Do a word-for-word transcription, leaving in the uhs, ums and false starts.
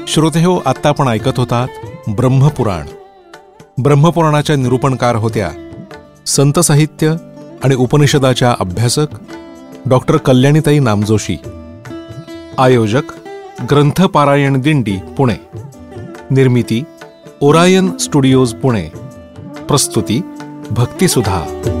श्रोतेहो, आत्ता आपण ऐकत होतात ब्रह्मपुराण. ब्रह्मपुराणाच्या निरूपणकार होत्या संत साहित्य आणि उपनिषदाच्या अभ्यासक डॉक्टर कल्याणीताई नामजोशी. आयोजक ग्रंथपारायण दिंडी, पुणे. निर्मिती ओरायन स्टुडिओज, पुणे. प्रस्तुती भक्तिसुधा.